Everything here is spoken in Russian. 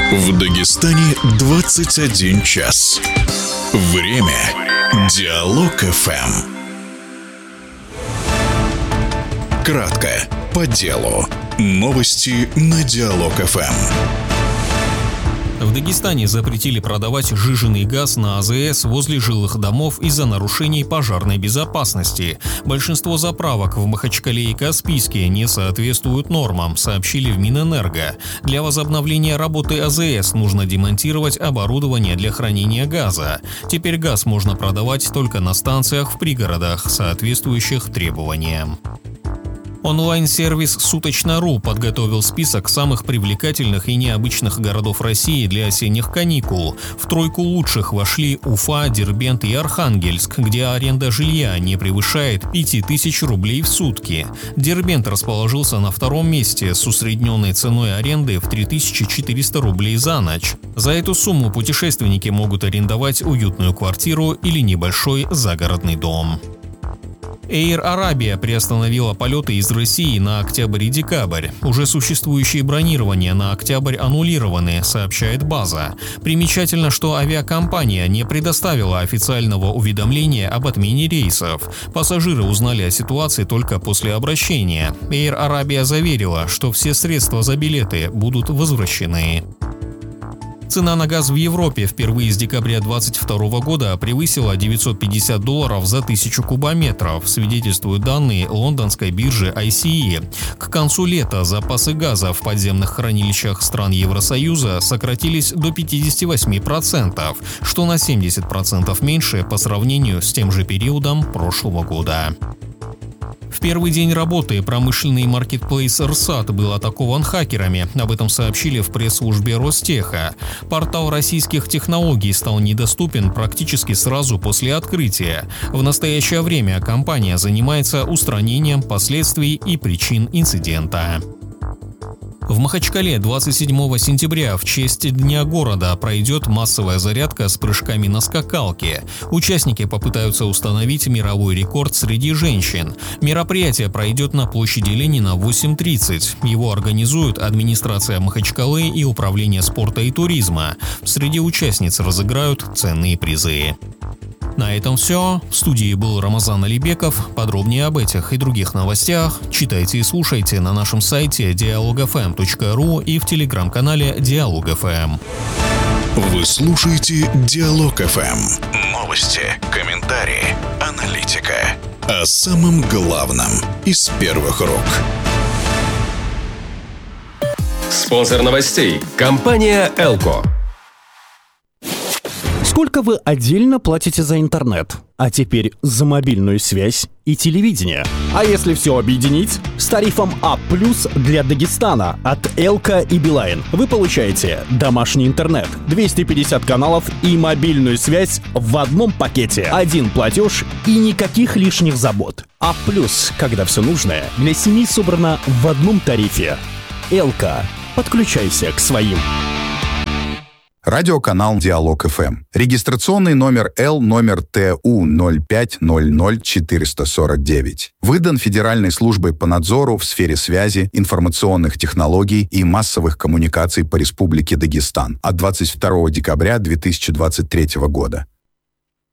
В Дагестане 21 час. Время. Диалог ФМ. Кратко, по делу. Новости на Диалог ФМ. В Дагестане запретили продавать сжиженный газ на АЗС возле жилых домов из-за нарушений пожарной безопасности. Большинство заправок в Махачкале и Каспийске не соответствуют нормам, сообщили в Минэнерго. Для возобновления работы АЗС нужно демонтировать оборудование для хранения газа. Теперь газ можно продавать только на станциях в пригородах, соответствующих требованиям. Онлайн-сервис «Суточно.ру» подготовил список самых привлекательных и необычных городов России для осенних каникул. В тройку лучших вошли Уфа, Дербент и Архангельск, где аренда жилья не превышает 5000 рублей в сутки. Дербент расположился на втором месте с усредненной ценой аренды в 3400 рублей за ночь. За эту сумму путешественники могут арендовать уютную квартиру или небольшой загородный дом. Air Arabia приостановила полеты из России на октябрь и декабрь. Уже существующие бронирования на октябрь аннулированы, сообщает база. Примечательно, что авиакомпания не предоставила официального уведомления об отмене рейсов. Пассажиры узнали о ситуации только после обращения. Air Arabia заверила, что все средства за билеты будут возвращены. Цена на газ в Европе впервые с декабря 2022 года превысила $950 за 1000 кубометров, свидетельствуют данные лондонской биржи ICE. К концу лета запасы газа в подземных хранилищах стран Евросоюза сократились до 58%, что на 70% меньше по сравнению с тем же периодом прошлого года. В первый день работы промышленный маркетплейс «Рсат» был атакован хакерами. Об этом сообщили в пресс-службе Ростеха. Портал российских технологий стал недоступен практически сразу после открытия. В настоящее время компания занимается устранением последствий и причин инцидента. В Махачкале 27 сентября в честь Дня города пройдет массовая зарядка с прыжками на скакалке. Участники попытаются установить мировой рекорд среди женщин. Мероприятие пройдет на площади Ленина в 8:30. Его организуют администрация Махачкалы и Управление спорта и туризма. Среди участниц разыграют ценные призы. На этом все. В студии был Рамазан Алибеков. Подробнее об этих и других новостях читайте и слушайте на нашем сайте dialogfm.ru и в телеграм-канале Диалог ФМ. Вы слушаете Диалог ФМ. Новости, комментарии, аналитика. О самом главном из первых рук. Спонсор новостей – компания «Элко». Сколько вы отдельно платите за интернет? А теперь за мобильную связь и телевидение. А если все объединить? С тарифом А+ для Дагестана от Элко и Билайн вы получаете домашний интернет, 250 каналов и мобильную связь в одном пакете. Один платеж и никаких лишних забот. А+, когда все нужное для семьи собрано в одном тарифе. Элко. Подключайся к своим. Радиоканал Диалог ФМ. Регистрационный номер Л номер ТУ 0500449. Выдан Федеральной службой по надзору в сфере связи, информационных технологий и массовых коммуникаций по Республике Дагестан от 22 декабря 2023 года.